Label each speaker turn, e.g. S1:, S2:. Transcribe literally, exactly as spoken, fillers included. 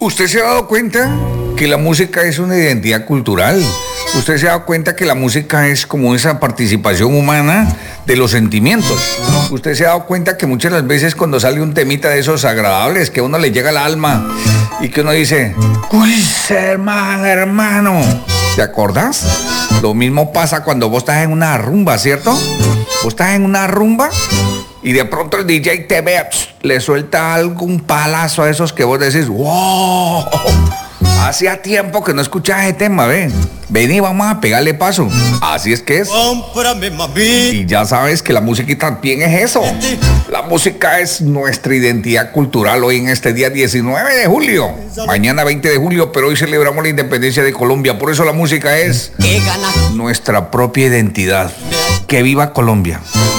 S1: ¿Usted se ha dado cuenta que la música es una identidad cultural? ¿Usted se ha dado cuenta que la música es como esa participación humana de los sentimientos? ¿Usted se ha dado cuenta que muchas de las veces cuando sale un temita de esos agradables, que a uno le llega al alma y que uno dice, uy, hermano, hermano, ¿te acordás? Lo mismo pasa cuando vos estás en una rumba, ¿cierto? Vos estás en una rumba y de pronto el D J te ve, le suelta algún palazo a esos que vos decís, wow, hacía tiempo que no escuchaba ese tema, ven, vení, vamos a pegarle paso. Así es que es. Y ya sabes que la música también es eso. La música es nuestra identidad cultural hoy en este día diecinueve de julio. Mañana veinte de julio, pero hoy celebramos la independencia de Colombia. Por eso la música es nuestra propia identidad. Que viva Colombia.